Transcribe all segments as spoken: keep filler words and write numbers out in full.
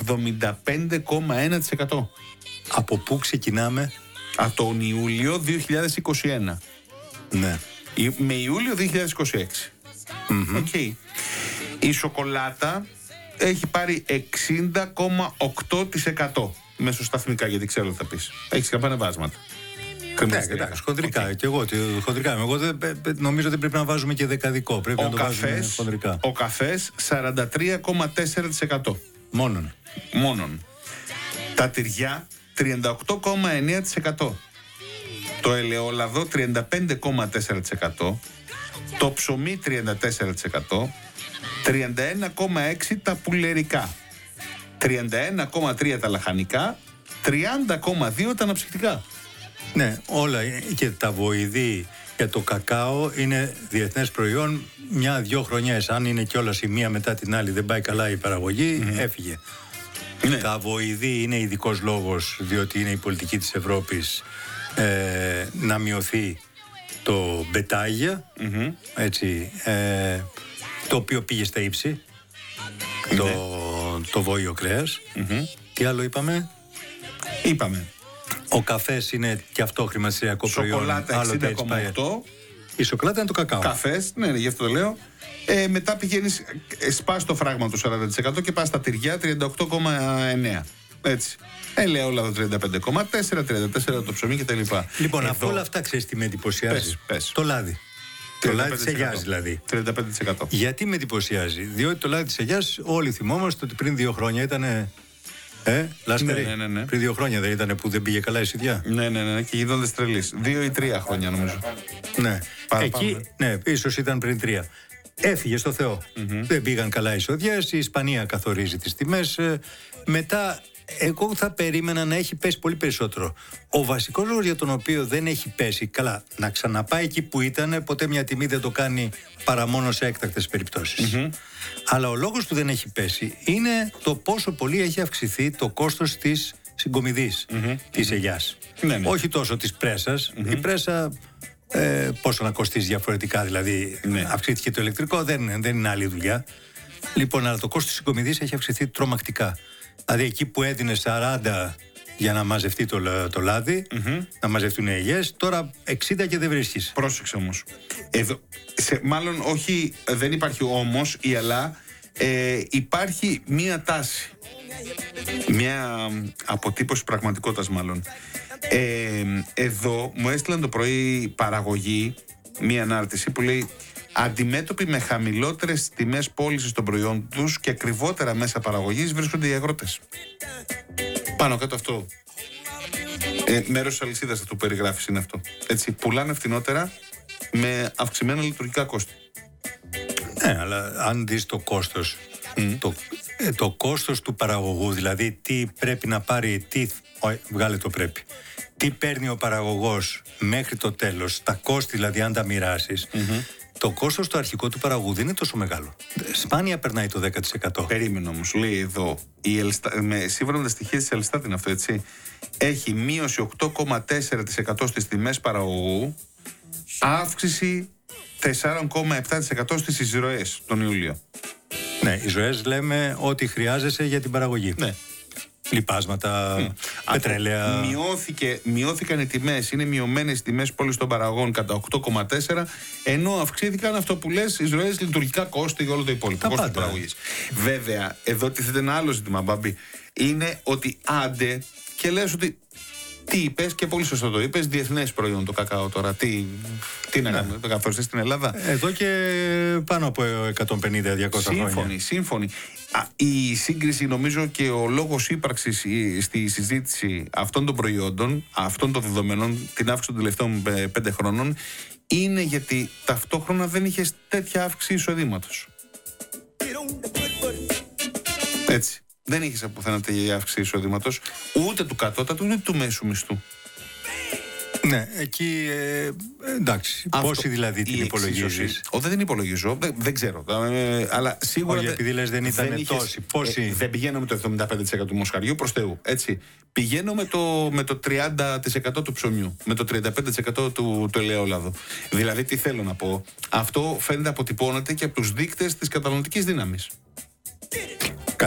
εβδομήντα πέντε κόμμα ένα τοις εκατό. Από πού ξεκινάμε? Από τον Ιούλιο δύο χιλιάδες είκοσι ένα. Ναι. Με Ιούλιο δύο χιλιάδες είκοσι έξι. Mm-hmm. Okay. Η σοκολάτα έχει πάρει εξήντα κόμμα οκτώ τοις εκατό μεσοσταθμικά, γιατί ξέρω ότι θα πεις. Έχεις καμπανεβάσματα. Ναι, εντάξει, χοντρικά. Okay. Και εγώ χοντρικά. Εγώ δεν, νομίζω ότι πρέπει να βάζουμε και δεκαδικό. Πρέπει ο να το καφές, βάζουμε χοντρικά. Ο καφές σαράντα τρία κόμμα τέσσερα τοις εκατό. Μόνον. Μόνον. Τα τυριά τριάντα οκτώ κόμμα εννέα τοις εκατό. Το ελαιόλαδο τριάντα πέντε κόμμα τέσσερα τοις εκατό. Το ψωμί τριάντα τέσσερα τοις εκατό. τριάντα ένα κόμμα έξι τοις εκατό τα πουλερικά. τριάντα ένα κόμμα τρία τοις εκατό τα λαχανικά. τριάντα κόμμα δύο τοις εκατό τα αναψυκτικά. Ναι, όλα και τα βοηδή και το κακάο είναι διεθνές προϊόν. Μια-δυο χρονιές, αν είναι κιόλας η μία μετά την άλλη, δεν πάει καλά η παραγωγή, mm-hmm. έφυγε. Ναι. Τα βοηδή είναι ειδικός λόγος, διότι είναι η πολιτική της Ευρώπης ε, να μειωθεί το μπετάγια, mm-hmm. έτσι, ε, το οποίο πήγε στα ύψη, mm-hmm. το, το βόηο κρέας. Mm-hmm. Τι άλλο είπαμε? Είπαμε. Ο καφές είναι και αυτό χρηματιστηριακό προϊόν. Σοκολάτα εξήντα κόμμα οκτώ. Η σοκολάτα είναι το κακάο. Καφές, ναι, ναι, γι' αυτό το λέω. Ε, μετά πηγαίνεις, σπάς το φράγμα του σαράντα τοις εκατό και πας στα τυριά τριάντα οκτώ κόμμα εννέα. Έτσι. Ελαιόλαδο τριάντα πέντε κόμμα τέσσερα, τριάντα τέσσερα το ψωμί κτλ. Λοιπόν, από όλα αυτά ξέρεις τι με εντυπωσιάζει? Πες, πες. Το λάδι. Το λάδι της ελιάς δηλαδή. τριάντα πέντε τοις εκατό. Γιατί με εντυπωσιάζει? Διότι το λάδι της ελιάς όλοι θυμόμαστε ότι πριν δύο χρόνια ήταν. Ε, Λάσκαρη, ναι, ναι, ναι. πριν δύο χρόνια δεν ήταν που δεν πήγε καλά η σιδιά? Ναι, ναι, ναι, και γινόντας τρελής. Δύο ή τρία χρόνια νομίζω. Ναι, Παραπάνω, εκεί, ναι, ίσως ήταν πριν τρία. Έφυγε στο Θεό. Mm-hmm. Δεν πήγαν καλά οι εισοδιές, η Ισπανία καθορίζει τις τιμές. Ε, μετά, εγώ θα περίμενα να έχει πέσει πολύ περισσότερο. Ο βασικός λόγος για τον οποίο δεν έχει πέσει, καλά, να ξαναπάει εκεί που ήταν, ποτέ μια τιμή δεν το κάνει παρά μόνο σε έκτακτες περιπτώσεις. Mm-hmm. Αλλά ο λόγος που δεν έχει πέσει είναι το πόσο πολύ έχει αυξηθεί το κόστος της συγκομιδής, mm-hmm. της ελιάς. Ναι, ναι. Όχι τόσο της πρέσας. Mm-hmm. Η πρέσα ε, πόσο να κοστίζει διαφορετικά, δηλαδή ναι. αυξήθηκε το ηλεκτρικό, δεν, δεν είναι άλλη δουλειά. Λοιπόν, αλλά το κόστος της συγκομιδής έχει αυξηθεί τρομακτικά. Δηλαδή εκεί που έδινε σαράντα για να μαζευτεί το, το λάδι, mm-hmm. να μαζευτούν οι ελιές, τώρα εξήντα και δεν βρίσκεις. Πρόσεξε όμως. Εδώ, σε, μάλλον όχι, δεν υπάρχει όμως ή αλλά, ε, υπάρχει μία τάση. Μία αποτύπωση πραγματικότητας μάλλον. Ε, εδώ μου έστειλαν το πρωί παραγωγή μία ανάρτηση που λέει αντιμέτωποι με χαμηλότερες τιμές πώλησης των προϊόντων τους και ακριβότερα μέσα παραγωγής βρίσκονται οι αγρότες. Πάνω κάτω αυτό. Ε, μέρος της αλυσίδας αυτό που περιγράφεις είναι αυτό. Έτσι, πουλάνε φθηνότερα με αυξημένα λειτουργικά κόστη. Ναι, αλλά αν δεις το κόστος, mm. το, ε, το κόστος του παραγωγού, δηλαδή τι πρέπει να πάρει, τι, ό, βγάλε το πρέπει, τι παίρνει ο παραγωγός μέχρι το τέλος, τα κόστη δηλαδή αν τα μοιράσεις, mm-hmm. το κόστος του αρχικού του παραγωγού δεν είναι τόσο μεγάλο. Σπάνια περνάει το δέκα τοις εκατό. Περίμενε όμως, λέει εδώ, η Ελστα... με, σύμφωνα με τα στοιχεία της Ελστάτ είναι αυτό, έτσι, έχει μείωση οκτώ κόμμα τέσσερα τοις εκατό στις τιμές παραγωγού, αύξηση τέσσερα κόμμα επτά τοις εκατό στις εισρωές τον Ιούλιο. Ναι, εισρωές λέμε ότι χρειάζεσαι για την παραγωγή. Ναι. Λιπάσματα, mm. πετρέλαια. Μειώθηκε, μειώθηκαν οι τιμές, είναι μειωμένες οι τιμές πώλησης των παραγωγών κατά οκτώ κόμμα τέσσερα, ενώ αυξήθηκαν αυτό που λες, εισρωές, λειτουργικά κόστη και όλο το υπόλοιπο. Κόστη της παραγωγής. Βέβαια, εδώ τίθεται ένα άλλο ζήτημα, Μπάμπη. Είναι ότι άντε και λες ότι. Τι είπες και πολύ σωστά το είπες, διεθνές προϊόν το κακάο τώρα. Τι, τι να κάνουμε, το καθοριστεί στην Ελλάδα. Εδώ και πάνω από εκατόν πενήντα με διακόσια χρόνια. Σύμφωνοι, σύμφωνοι. Α, η σύγκριση νομίζω και ο λόγος ύπαρξης στη συζήτηση αυτών των προϊόντων, αυτών των δεδομένων, την αύξηση των τελευταίων πέντε χρόνων, είναι γιατί ταυτόχρονα δεν είχε τέτοια αύξηση εισοδήματος. Έτσι. Δεν είχε από πουθενά τέτοια αύξηση εισοδήματος, ούτε του κατώτατου, ούτε του μέσου μισθού. Ναι, εκεί ε, εντάξει. Αυτό, πόσοι δηλαδή την υπολογίζεις? Όχι, δεν την υπολογίζω, δεν, δεν ξέρω. Ε, αλλά σίγουρα. Όχι, επειδή λες δεν ήταν δεν τόσοι. Πόσοι... Ε, δεν πηγαίνω με το εβδομήντα πέντε τοις εκατό του μοσχαριού, προς Θεού. Έτσι. Πηγαίνω με το, με το τριάντα τοις εκατό του ψωμιού, με το τριάντα πέντε τοις εκατό του, του ελαιόλαδου. Δηλαδή, τι θέλω να πω. Αυτό φαίνεται αποτυπώνεται και από τους δείκτες της καταναλωτικής δύναμης. Κάτσε.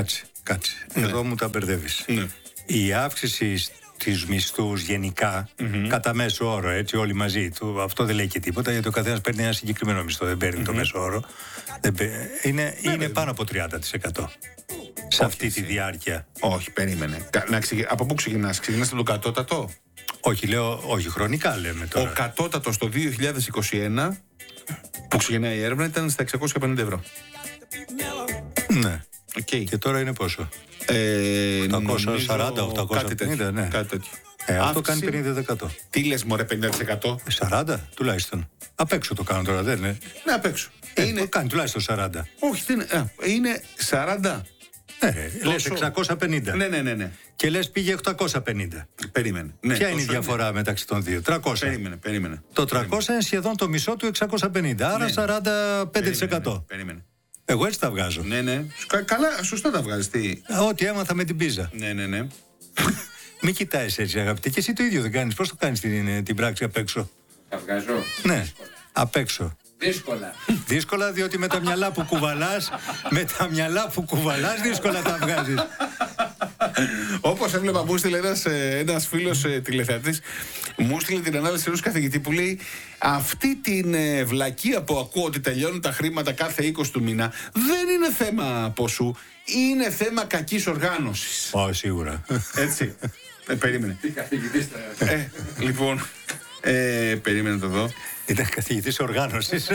Κάτσε. Ναι. Εδώ μου τα μπερδεύεις. Ναι. Η αύξηση στις μισθούς γενικά, mm-hmm. κατά μέσο όρο, έτσι, όλοι μαζί του, αυτό δεν λέει και τίποτα, γιατί ο καθένας παίρνει ένα συγκεκριμένο μισθό, δεν παίρνει mm-hmm. το μέσο όρο. Δεν παίρνει, είναι, είναι πάνω από τριάντα τοις εκατό σε αυτή εσύ. τη διάρκεια. Όχι, περίμενε. Να ξε... Από πού ξεκινάς, ξεκινάς από το κατώτατο. Όχι, λέω, όχι, χρονικά λέμε τώρα. Ο κατώτατος το δύο χιλιάδες είκοσι ένα που ξεκινάει η έρευνα ήταν στα εξακόσια πενήντα ευρώ. Ναι. Okay. Και τώρα είναι πόσο? Ε, οκτακόσια σαράντα, οκτακόσια πενήντα, ναι. Κάτι τέτοιο. Ε, αυτό Αύξηση... κάνει πενήντα τοις εκατό. Τι λες μωρέ, πενήντα τοις εκατό? σαράντα τουλάχιστον. Απ' έξω το κάνω τώρα, δεν είναι? Ναι, απ' έξω. Ε, είναι... κάνει τουλάχιστον σαράντα. Όχι, δεν είναι. Α, είναι σαράντα. Ναι, λες εξακόσια πενήντα. Ναι, ναι, ναι, ναι. Και λες πήγε οκτακόσια πενήντα. Περίμενε. Ναι, ποια είναι η διαφορά είναι. μεταξύ των δύο? τριακόσια. Περίμενε, περίμενε. Το τριακόσια περίμενε. Είναι σχεδόν το μισό του εξακόσια πενήντα. Άρα ναι, σαράντα πέντε τοις εκατό. Περίμενε, περίμενε. Εγώ έτσι τα βγάζω. Ναι, ναι. Καλά, σωστά τα βγάζεις. Τι. Ό,τι έμαθα με την πίζα. Ναι, ναι, ναι. Μην κοιτάεις έτσι, αγαπητέ. Και εσύ το ίδιο δεν κάνεις. Πώς το κάνεις την, την πράξη απ' έξω? Τα βγάζω. Ναι, απ' έξω. Δύσκολα. Δύσκολα, διότι με τα μυαλά που κουβαλάς, με τα μυαλά που κουβαλάς, δύσκολα τα βγάζεις. Όπως έβλεπα, μου στείλε ένας, ένας φίλος ε, τηλεθεατής, μου στείλε την ανάλυση ενός καθηγητή που λέει αυτή την ε, βλακεία που ακούω ότι τελειώνουν τα χρήματα κάθε είκοσι του μήνα δεν είναι θέμα ποσού, είναι θέμα κακής οργάνωσης. Ω, σίγουρα. Έτσι. Ε, περίμενε. Τι καθηγητής θα... ε, λοιπόν, ε, περίμενε το δω. Ήταν καθηγητής οργάνωσης.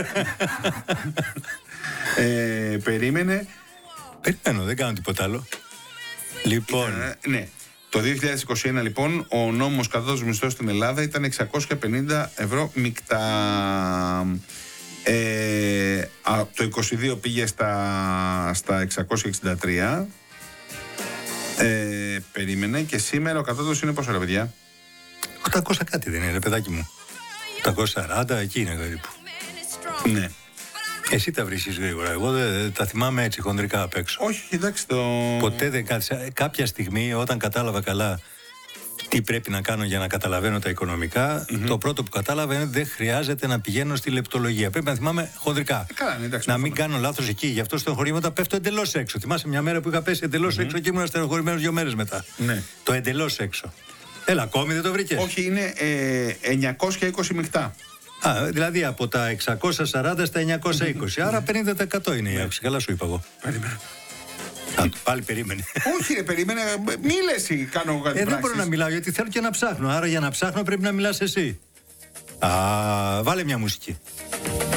ε, περίμενε. Περιμένω, δεν κάνω τίποτα άλλο. Λοιπόν. Ήταν, ναι. Το δύο χιλιάδες είκοσι ένα λοιπόν ο νόμος κατώτατος μισθός στην Ελλάδα ήταν εξακόσια πενήντα ευρώ μεικτά. Ε, α, το είκοσι δύο πήγε στα, στα εξακόσια εξήντα τρία. Ε, περίμενε και σήμερα ο κατώτατος είναι πόσο ρε παιδιά? οκτακόσια κάτι δεν είναι ρε παιδάκι μου? οκτακόσια σαράντα εκεί είναι περίπου. Ναι. Εσύ τα βρίσκεις γρήγορα. Εγώ δεν τα θυμάμαι έτσι χονδρικά απ' έξω. Όχι, εντάξει το... Ποτέ δεν κάτσα. Κάποια στιγμή όταν κατάλαβα καλά τι πρέπει να κάνω για να καταλαβαίνω τα οικονομικά, mm-hmm. το πρώτο που κατάλαβα είναι ότι δεν χρειάζεται να πηγαίνω στη λεπτολογία. Πρέπει να θυμάμαι χονδρικά. Ε, καλά, ναι, εντάξει, να μην κάνω λάθος εκεί. Γι' αυτό στενοχωρήματα πέφτω εντελώς έξω. Θυμάσαι μια μέρα που είχα πέσει εντελώς mm-hmm. έξω και ήμουν στενοχωρημένος δύο μέρες μετά. Ναι. Το εντελώς έξω. Έλα, ακόμη δεν το βρήκες? Όχι, είναι ε, εννιακόσια είκοσι μεικτά. Α, δηλαδή από τα εξακόσια σαράντα στα εννιακόσια είκοσι. Άρα πενήντα τοις εκατό είναι η αύξηση. Καλά σου είπα εγώ. Περίμενε. Α, πάλι περίμενε. Όχι, ρε, περίμενε. Μη λες, κάνω κάτι. Ε, δεν μπορώ να μιλάω γιατί θέλω και να ψάχνω. Άρα για να ψάχνω πρέπει να μιλάς εσύ. Α, βάλε μια μουσική.